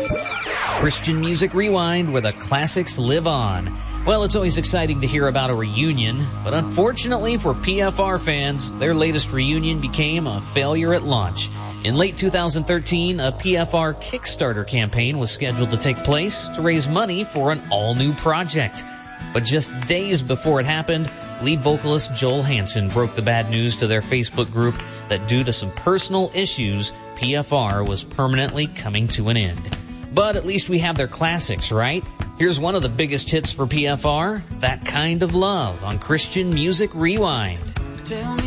Christian Music Rewind, where the classics live on. Well, it's always exciting to hear about a reunion, but unfortunately for PFR fans, their latest reunion became a failure at launch. In late 2013, a PFR Kickstarter campaign was scheduled to take place to raise money for an all-new project. But just days before it happened, lead vocalist Joel Hansen broke the bad news to their Facebook group that due to some personal issues, PFR was permanently coming to an end. But at least we have their classics, right? Here's one of the biggest hits for PFR, That Kind of Love, on Christian Music Rewind.